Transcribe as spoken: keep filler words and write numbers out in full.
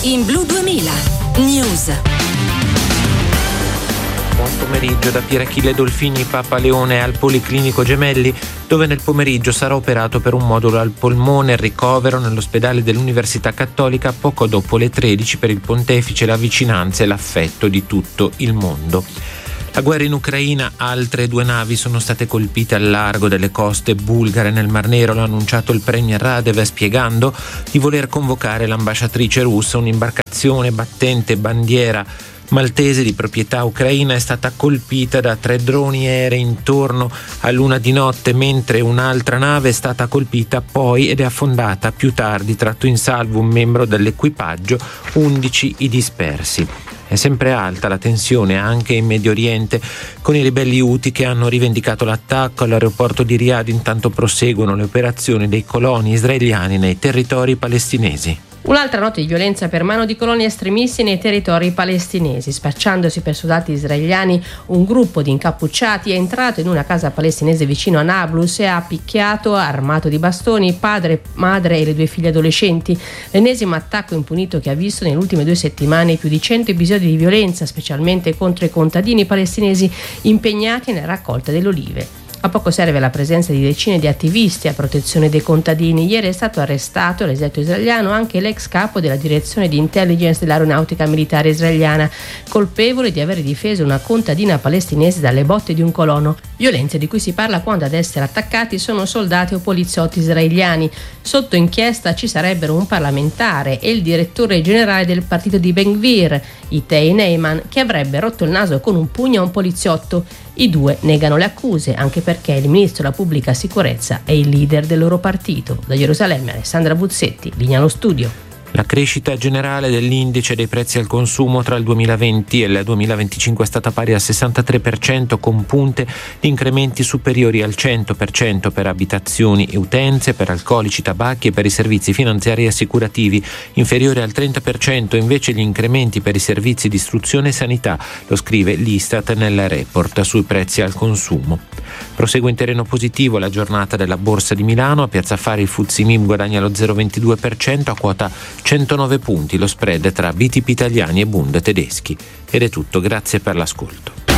in Blu duemila News. Buon pomeriggio da Pier Achille Dolfini Papa Leone al Policlinico Gemelli, dove nel pomeriggio sarà operato per un modulo al polmone. Il ricovero nell'ospedale dell'Università Cattolica poco dopo le tredici per il pontefice, la vicinanza e l'affetto di tutto il mondo. La guerra in Ucraina, altre due navi sono state colpite al largo delle coste bulgare nel Mar Nero. L'ha annunciato il premier Radev, spiegando di voler convocare l'ambasciatrice russa. Un'imbarcazione battente bandiera maltese di proprietà ucraina è stata colpita da tre droni aerei intorno a luna di notte, mentre un'altra nave è stata colpita poi ed è affondata più tardi. Tratto in salvo un membro dell'equipaggio, undici i dispersi. È sempre alta la tensione anche in Medio Oriente, con i ribelli Houthi che hanno rivendicato l'attacco all'aeroporto di Riyadh. Intanto proseguono le operazioni dei coloni israeliani nei territori palestinesi. Un'altra notte di violenza per mano di coloni estremisti nei territori palestinesi. Spacciandosi per soldati israeliani, un gruppo di incappucciati è entrato in una casa palestinese vicino a Nablus e ha picchiato, armato di bastoni, padre, madre e le due figlie adolescenti. L'ennesimo attacco impunito che ha visto nelle ultime due settimane più di cento episodi di violenza, specialmente contro i contadini palestinesi impegnati nella raccolta delle olive. A poco serve la presenza di decine di attivisti a protezione dei contadini. Ieri è stato arrestato all'esercito israeliano anche l'ex capo della direzione di intelligence dell'aeronautica militare israeliana, colpevole di aver difeso una contadina palestinese dalle botte di un colono. Violenze di cui si parla quando ad essere attaccati sono soldati o poliziotti israeliani. Sotto inchiesta ci sarebbero un parlamentare e il direttore generale del partito di Ben Gvir, Itay Neyman, che avrebbe rotto il naso con un pugno a un poliziotto. I due negano le accuse, anche perché il ministro della pubblica sicurezza è il leader del loro partito. Da Gerusalemme, Alessandra Buzzetti, linea allo studio. La crescita generale dell'indice dei prezzi al consumo tra il duemilaventi e il duemilaventicinque è stata pari al sessantatré per cento, con punte di incrementi superiori al cento per cento per abitazioni e utenze, per alcolici, tabacchi e per i servizi finanziari e assicurativi. Inferiore al trenta per cento invece gli incrementi per i servizi di istruzione e sanità, lo scrive l'Istat nel report sui prezzi al consumo. Prosegue in terreno positivo la giornata della Borsa di Milano. A Piazza Affari il F T S E MIB guadagna lo zero virgola ventidue per cento a quota centonove punti, lo spread tra B T P italiani e Bund tedeschi. Ed è tutto, grazie per l'ascolto.